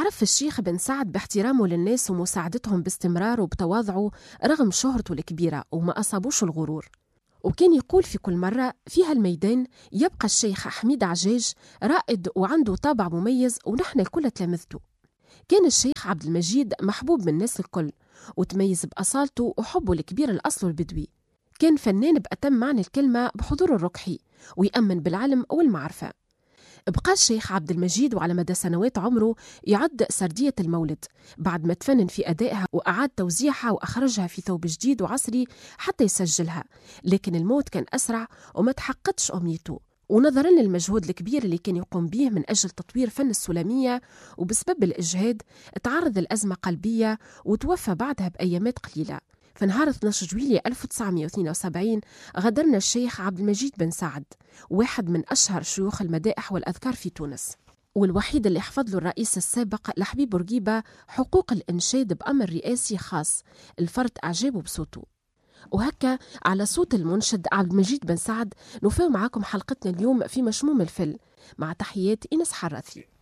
تعرف الشيخ بن سعد باحترامه للناس ومساعدتهم باستمرار وبتواضعه رغم شهرته الكبيرة وما أصابوش الغرور. وكان يقول في كل مرة في هالميدان يبقى الشيخ حميد عجاج رائد وعنده طابع مميز ونحن الكل تلامذته. كان الشيخ عبد المجيد محبوب من الناس الكل وتميز بأصالته وحبه الكبير الأصل البدوي. كان فنان بأتم معنى الكلمة بحضور الركحي ويأمن بالعلم والمعرفة. بقى الشيخ عبد المجيد وعلى مدى سنوات عمره يعد سردية المولد بعد ما تفنن في أدائها وأعاد توزيعها وأخرجها في ثوب جديد وعصري حتى يسجلها، لكن الموت كان أسرع وما تحققتش أمنيته. ونظرا للمجهود الكبير اللي كان يقوم به من أجل تطوير فن السلامية وبسبب الإجهاد تعرض لأزمة قلبية وتوفى بعدها بأيامات قليلة. في نهار 12 جويلية 1972 غادرنا الشيخ عبد المجيد بن سعد، واحد من أشهر شيوخ المدائح والأذكار في تونس، والوحيد اللي حفظ له الرئيس السابق لحبيب بورقيبة حقوق الإنشاد بأمر رئاسي خاص الفرد أعجابه بصوته. وهكا على صوت المنشد عبد المجيد بن سعد نفاو معاكم حلقتنا اليوم في مشموم الفل، مع تحيات إنس حراثي.